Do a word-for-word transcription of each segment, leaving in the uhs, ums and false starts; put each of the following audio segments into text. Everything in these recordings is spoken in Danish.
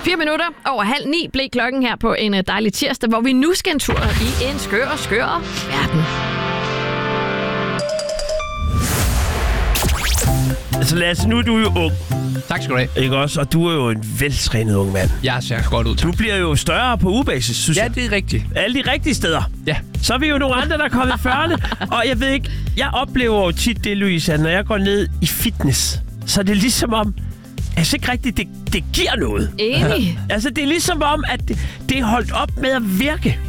Fire minutter over halv ni blev klokken her på en dejlig tirsdag, hvor vi nu skal en tur i en skør, skør verden. Altså Lasse, nu er du jo ung. Tak skal du have. Ikke også? Og du er jo en veltrænet ung mand. Jeg ser godt ud, tak. Du bliver jo større på ugebasis, synes ja, jeg. Ja, det er rigtigt. Alle de rigtige steder. Ja. Så er vi jo nogle andre, der er kommet i fyrrerne. Og jeg ved ikke, jeg oplever jo tit det, Louise, at når jeg går ned i fitness, så er det ligesom om, altså ikke rigtigt, det, det giver noget. Enig. Altså det er ligesom om, at det, det er holdt op med at virke.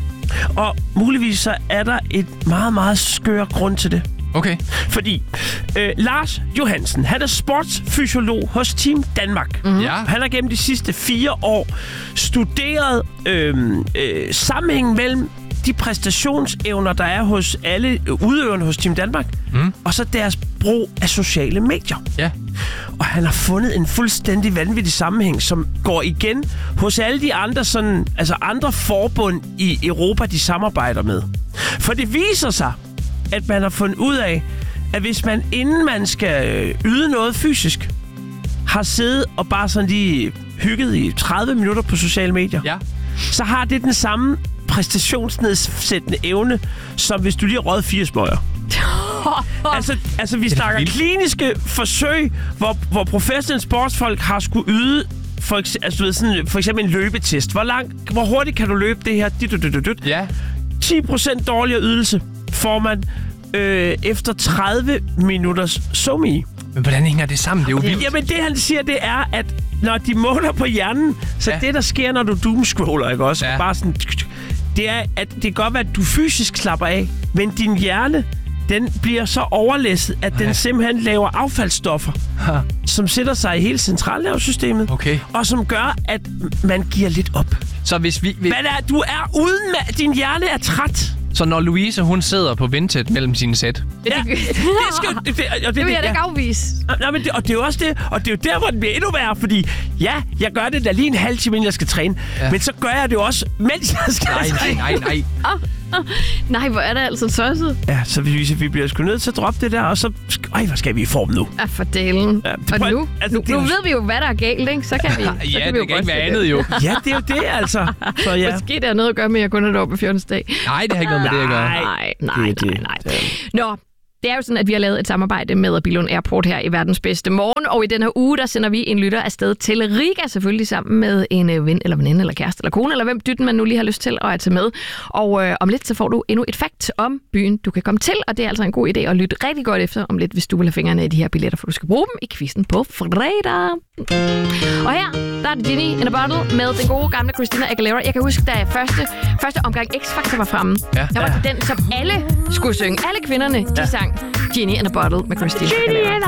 Og muligvis så er der et meget, meget skør grund til det. Okay. Fordi øh, Lars Johansen, han er sportsfysiolog hos Team Danmark. Mm-hmm. Ja. Han har gennem de sidste fire år studeret øh, øh, sammenhængen mellem de præstationsevner, der er hos alle udøverne hos Team Danmark, mm. og så deres brug af sociale medier. Ja. Og han har fundet en fuldstændig vanvittig sammenhæng, som går igen hos alle de andre, sådan, altså andre forbund i Europa, de samarbejder med. For det viser sig, at man har fundet ud af, at hvis man, inden man skal yde noget fysisk, har siddet og bare sådan lige hygget i tredive minutter på sociale medier, ja. så har det den samme præstationsnedsættende evne, som hvis du lige har røget fire smøger. altså, altså, vi snakker kliniske forsøg, hvor, hvor professionelle sportsfolk har skulle yde for, altså, ved, sådan, for eksempel en løbetest. Hvor, lang, hvor hurtigt kan du løbe det her? Dit, dit, dit, dit. Ja. ti procent dårligere ydelse får man øh, efter tredive minutters somi. Men hvordan hænger det sammen? Det er jo vildt. Jamen det han siger, det er, at når de måler på hjernen, så ja. det der sker, når du doomscroller, ikke også? Ja. Bare sådan, det er, at det kan godt være, at du fysisk slapper af, men din hjerne, den bliver så overlæsset, at ja. den simpelthen laver affaldsstoffer, ha. som sætter sig i hele centralnervesystemet, okay. og som gør, at man giver lidt op. Så hvis vi... vi... Hvad er, du er uden... Ma- din hjerne er træt. Så når Louise, hun sidder på ventet mellem sine sæt. Ja, det, det, skal, det, det, det, det vil jeg da ikke afvise. Nej, men det, og det er jo også det, og det er jo der, hvor det bliver endnu værre, fordi ja, jeg gør det da lige en halv time, inden jeg skal træne, ja. men så gør jeg det jo også, mens jeg skal nej, træne. Nej, nej, nej. Oh, oh. Nej, hvor er det altså tosset. Ja, så vi, vi bliver sgu nødt til at droppe det der, og så... Ej, hvor skal vi i form nu? Ja, for delen. Ja, og prøv, nu, altså, nu, nu ved vi jo, hvad der er galt, ikke? Så kan vi... ja, så kan det vi jo kan ikke være andet, jo. Ja, det er jo det, altså. Så, ja. Måske det har noget at gøre med, at jeg kun er deroppe på fjortens dag. Nej, det har ikke noget med det at gøre. Nej, nej, nej, nej. Nå, det er jo sådan, at vi har lavet et samarbejde med Billund Airport her i Verdens Bedste Morgen, og i den her uge, der sender vi en lytter afsted til Riga, selvfølgelig sammen med en ven, eller veninde, eller kæreste, eller kone, eller hvem dytten man nu lige har lyst til at tage med. Og øh, om lidt, så får du endnu et fact om byen, du kan komme til, og det er altså en god idé at lytte rigtig godt efter om lidt, hvis du vil have fingrene i de her billetter, for du skal bruge dem i quizzen på fredag. Og her, der er det Ginny in a Bottle med den gode gamle Christina Aguilera. Jeg kan huske, da første, første omgang X-Factor var fremme, ja. der var det den, som alle skulle synge. Alle kvinderne, de sang Ginny in a Bottle med Christina Aguilera.